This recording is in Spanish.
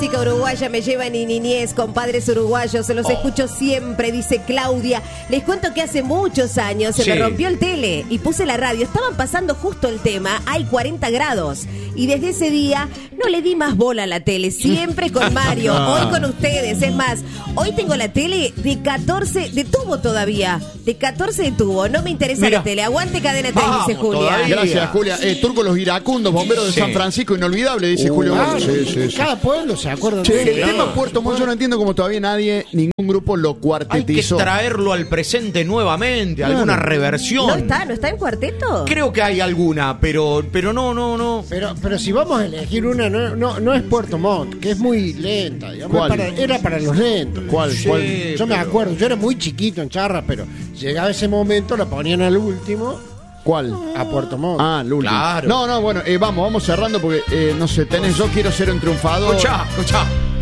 música uruguaya me lleva en mi niñez con padres uruguayos, se los escucho siempre, dice Claudia. Les cuento que hace muchos años se me rompió el tele y puse la radio. Estaban pasando justo el tema, hay 40 grados. Y desde ese día no le di más bola a la tele, siempre con Mario, hoy con ustedes. Es más, hoy tengo la tele de 14, de tubo todavía, de 14 de tubo. No me interesa la tele, aguante Cadena 3, dice Julia. Todavía. Gracias, Julia. Turco Los Iracundos, bomberos de San Francisco, inolvidable, dice Julio. Cada pueblo se acuerda de eso. El tema Puerto Montt, yo no entiendo cómo todavía ningún grupo lo cuartetizó. Hay que traerlo al presente nuevamente, alguna reversión. ¿No está en cuarteto? Creo que hay alguna, pero no. Pero si vamos a elegir una, no es Puerto Montt, que es muy lenta, digamos. Era para los lentos. ¿Cuál? Yo me acuerdo, yo era muy chiquito en Charra, pero llegaba ese momento, la ponían al último. ¿Cuál? A Puerto Montt. Ah, el último. Claro. No, bueno, vamos cerrando porque, no sé, tenés Yo Quiero Ser un Triunfador. Escuchá.